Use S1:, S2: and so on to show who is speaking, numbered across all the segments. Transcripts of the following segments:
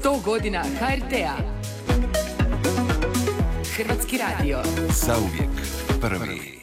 S1: 100 godina HRT-a. Hrvatski radio.
S2: Zauvijek prvi.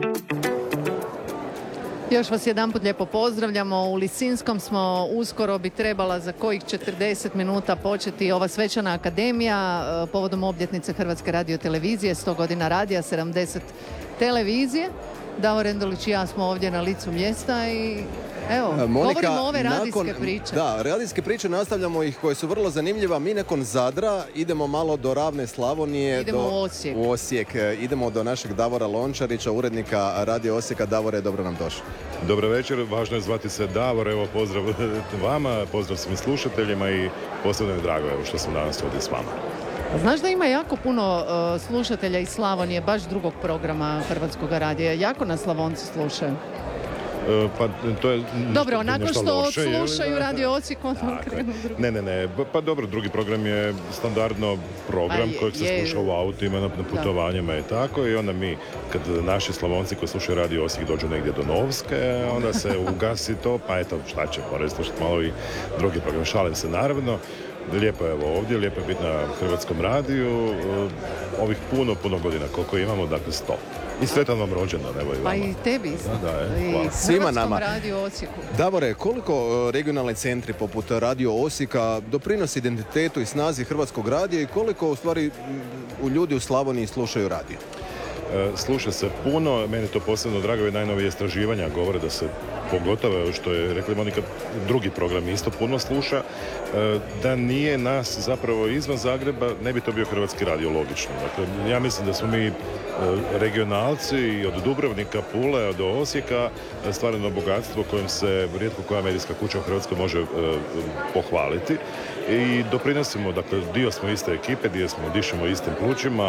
S3: Još vas jedanput lijepo pozdravljamo. U Lisinskom smo, uskoro bi trebala za kojih 40 minuta početi ova svečana akademija povodom obljetnice Hrvatske radiotelevizije, 100 godina radija, 70 televizije. Davor Endolić i ja smo ovdje na licu mjesta i evo,
S4: Monika,
S3: govorimo o ove radijske priče.
S4: Da, radijske priče nastavljamo ih koje su vrlo zanimljiva. Mi nakon Zadra idemo malo do ravne Slavonije.
S3: Idemo
S4: u Osijek. Idemo do našeg Davora Lončarića, urednika Radio Osijeka. Davore, dobro nam došli.
S5: Dobro večer, važno je zvati se Davor, evo pozdrav vama, pozdrav svim slušateljima i posebno je drago evo, što sam danas ovdje s vama.
S3: Znaš da ima jako puno slušatelja iz Slavonije, baš drugog programa Hrvatskog radija, jako nas Slavonci slušaju.
S5: Pa to je
S3: dobro, nakon što
S5: loše,
S3: slušaju Radio Osijek, onda krenu drugi.
S5: Ne, pa dobro, drugi program je standardno program kojeg se sluša u autima, na putovanjima i tako, i onda mi, kad naši Slavonci koji slušaju Radio Osijek dođu negdje do Novske, onda se ugasi to, pa eto, šta će, moraju slušati malo i drugi program, šalim se naravno. Lijepo je evo ovdje, lijepo je biti na Hrvatskom radiju, ovih puno godina koliko imamo, dakle 100. I sretan vam rođendan, evo i vama.
S3: Pa i tebi isto.
S5: Hvala.
S4: Svima nama.
S3: Radio Osijeku.
S4: Davore, koliko regionalni centri poput Radio Osijeka doprinosi identitetu i snazi Hrvatskog radija i koliko u stvari ljudi u Slavoniji slušaju radio?
S5: Sluša se puno, meni to posebno drago i najnovije istraživanja govore da se pogotovo, što je rekla Monika, drugi program isto puno sluša, da nije nas zapravo izvan Zagreba, ne bi to bio Hrvatski radio, logično. Dakle, ja mislim da smo mi regionalci i od Dubrovnika, Pule, do Osijeka stvarno bogatstvo kojim se rijetko koja medijska kuća u Hrvatskoj može pohvaliti. I doprinosimo, dakle, dio smo iste ekipe, dišemo istim plućima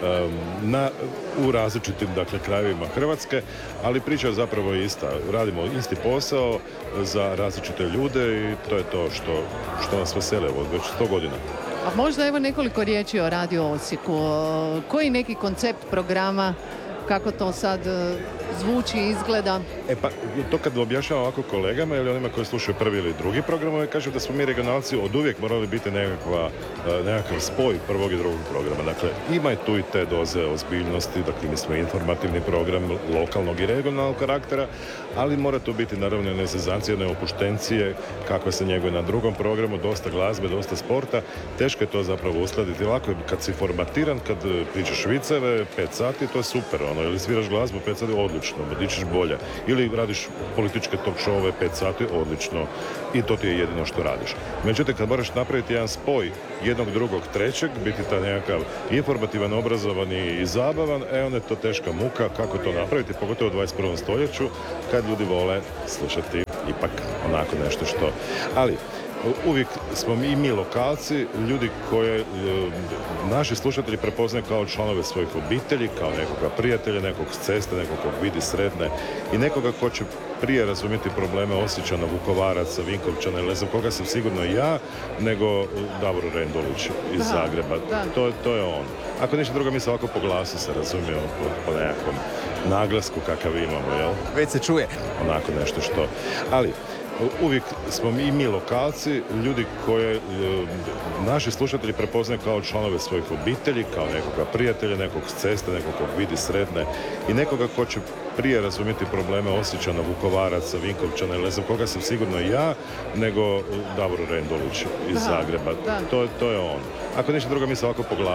S5: u različitim, dakle, krajevima Hrvatske, ali priča je zapravo ista. Radimo isti posao za različite ljude i to je to što nas vesele već 100 godina.
S3: A možda evo nekoliko riječi o Radio Osijeku. Koji neki koncept programa, kako to sad zvuči, izgleda?
S5: Pa to kad objašnjavam ovako kolegama ili onima koji slušaju prvi ili drugi program, kažu da smo mi regionalci od uvijek morali biti nekakav spoj prvog i drugog programa. Dakle, ima i tu i te doze ozbiljnosti, dakle mi smo informativni program lokalnog i regionalnog karaktera, ali mora tu biti naravno i nezezancije, neopuštencije, kakve se njeguje na drugom programu, dosta glazbe, dosta sporta. Teško je to zapravo uskladiti. Lako je kad si formatiran, kad pričaš viceve, 5 sati, to je super, ili sviraš glazbu 5 sati, odlično, dičeš bolje. Ili radiš političke talk showove 5 sati, odlično. I to ti je jedino što radiš. Međutim, kad moraš napraviti jedan spoj jednog, drugog, trećeg, biti taj nekakav informativan, obrazovani i zabavan, onda je to teška muka kako to napraviti, pogotovo u 21. stoljeću, kad ljudi vole slušati ipak onako nešto što... Ali, uvijek smo i mi lokalci, ljudi koje naši slušatelji prepoznaju kao članove svojih obitelji, kao nekoga prijatelja, nekog s ceste, nekog kog vidi sretne i nekoga ko će prije razumjeti probleme Osječana, Vukovaraca, Vinkovčana ili ne znam koga sam sigurno ja, nego Davor Rendolić iz Zagreba. To je on. Ako ništa drugo, mi se ovako po glasu se razumijemo po nekakvom naglasku kakav imamo, jel?
S4: Već se čuje.
S5: Onako nešto što... Ali, uvijek smo i mi lokalci, ljudi koje naši slušatelji prepoznaju kao članove svojih obitelji, kao nekoga prijatelja, nekog s ceste, nekog kog vidi sretne i nekoga ko će prije razumjeti probleme Osječana, Vukovaraca, Vinkovčana ili ne znam koga sam sigurno ja, nego Davor Rendolić iz Zagreba. To je on. Ako ništa drugo, mi se ovako po glasu